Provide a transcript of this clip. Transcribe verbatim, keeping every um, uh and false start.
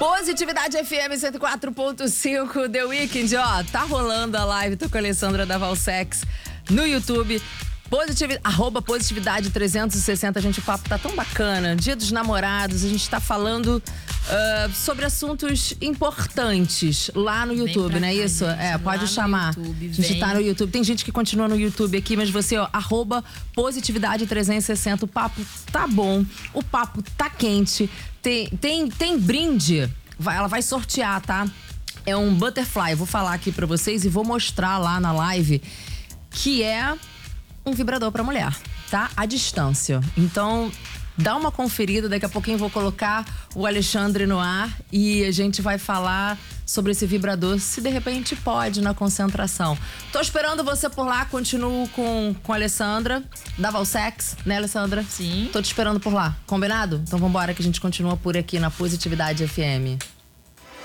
Positividade F M cento e quatro ponto cinco, The Weeknd, ó, tá rolando a live, tô com a Alessandra da Valsex no YouTube. Positivi, arroba Positividade trezentos e sessenta, gente, o papo tá tão bacana. Dia dos Namorados, a gente tá falando uh, sobre assuntos importantes lá no YouTube, não é isso? Gente, é, pode chamar. YouTube, a gente tá no YouTube. Tem gente que continua no YouTube aqui, mas você, ó, arroba Positividade trezentos e sessenta. O papo tá bom, o papo tá quente. Tem, tem, tem brinde. Vai, ela vai sortear, tá? É um butterfly. Vou falar aqui pra vocês e vou mostrar lá na live que é um vibrador pra mulher, tá? À distância. Então, dá uma conferida. Daqui a pouquinho vou colocar o Alexandre no ar e a gente vai falar sobre esse vibrador, se de repente pode, na concentração. Tô esperando você por lá. Continuo com, com a Alessandra da Valsex, né, Alessandra? Sim. Tô te esperando por lá. Combinado? Então vambora que a gente continua por aqui na Positividade F M.